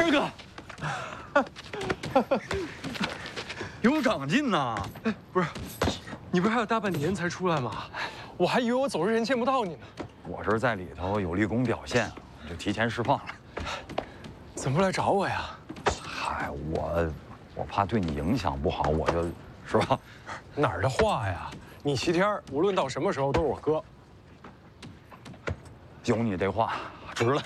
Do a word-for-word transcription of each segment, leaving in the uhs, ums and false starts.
天哥，有长进呐！ 不是，你不是还有大半年才出来吗？我还以为我走之前见不到你呢。 我是在里头有立功表现，就提前释放了。 怎么不来找我呀？ 嗨，我我怕对你影响不好，我就，是吧？ 哪儿的话呀？你齐天无论到什么时候都是我哥。 有你这话，值了。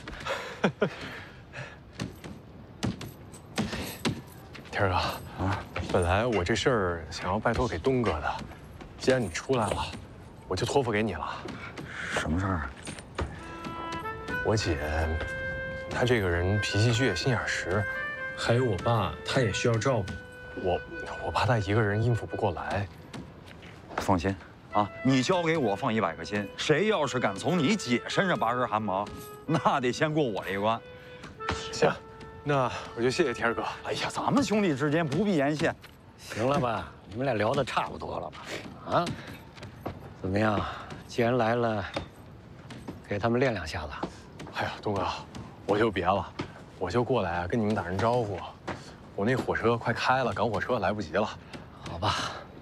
天哥啊，本来我这事儿想要拜托给东哥的，既然你出来了，我就托付给你了。 什么事儿？ 我姐，她这个人脾气倔，心眼实，还有我爸，他也需要照顾。我我怕他一个人应付不过来。 放心啊，你交给我放一百个心，谁要是敢从你姐身上拔根汗毛，那得先过我这一关。 行，那我就谢谢天哥。 哎呀，咱们兄弟之间不必言谢。 行了吧，你们俩聊得差不多了吧？啊，怎么样？既然来了，给他们练两下子。 哎呀，东哥，我就别了，我就过来跟你们打声招呼。我那火车快开了，赶火车来不及了。 好吧，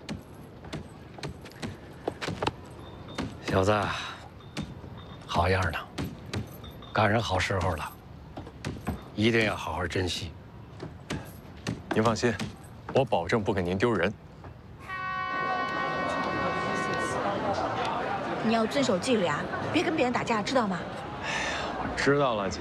小子，好样的，赶上好时候了，一定要好好珍惜。 您放心，我保证不给您丢人。 你要遵守纪律啊，别跟别人打架，知道吗？ 我知道了，姐。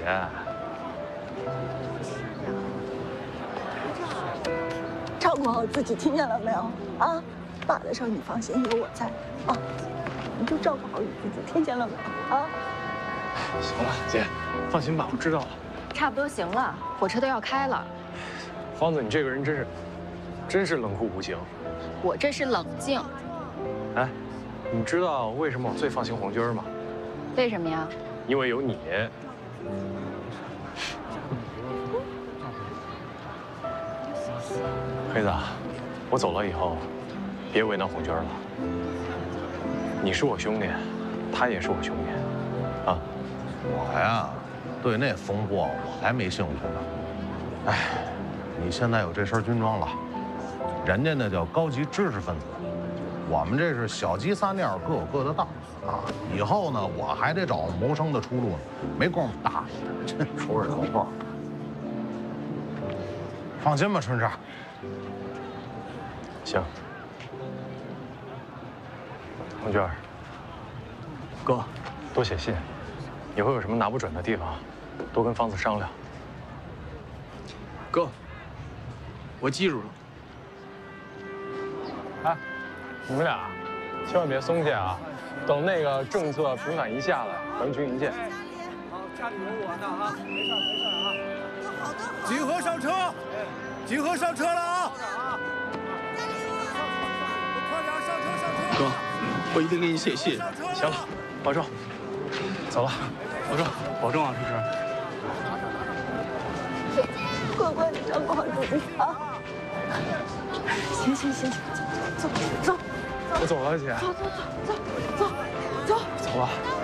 照顾好自己，听见了没有？啊，爸的事儿你放心，有我在啊，你就照顾好你自己，听见了没有？啊。 行了，姐，放心吧，我知道了。 差不多行了，火车都要开了。 芳子，你这个人真是，真是冷酷无情。 我这是冷静。 哎，你知道为什么我最放心红军吗？ 为什么呀？ 因为有你。黑子，我走了以后，别为难红军了。你是我兄弟，他也是我兄弟，啊。 我呀，对那风波我还没兴趣呢。哎，你现在有这身军装了，人家那叫高级知识分子，我们这是小鸡撒尿各有各的道啊。以后呢，我还得找谋生的出路呢，没工夫搭理，真出人头破。放心吧，春山。 行。红军，哥，多写信。以后有什么拿不准的地方，多跟芳子商量。 哥，我记住了。 哎，你们俩千万别松懈啊！等那个政策平反一下来，团群一见。 好，家里有我呢啊，没事没事啊。集合上车，集合上车了啊！快点上车上车！哥，我一定给你写信。 行了，保重。走了，保重， 保重啊，春春。 乖乖的照顾好自己啊！行行行行，走走走， 我走了，姐。 走走走走走走， 走了。